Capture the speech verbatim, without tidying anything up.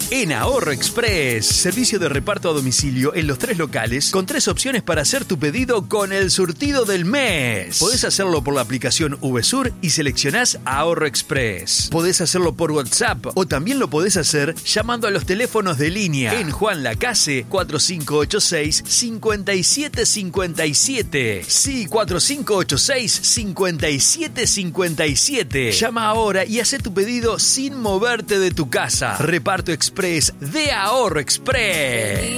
En Ahorro Express, servicio de reparto a domicilio en los tres locales, con tres opciones para hacer tu pedido con el surtido del mes. Podés hacerlo por la aplicación VSUR y seleccionás Ahorro Express. Podés hacerlo por WhatsApp o también lo podés hacer llamando a los teléfonos de línea en Juan Lacase cuatro cinco ocho seis, cinco siete cinco siete. Sí, cuatro cinco ocho seis, cinco siete cinco siete. Llama ahora y haz tu pedido sin moverte de tu casa. Reparto Express de Ahorro Express.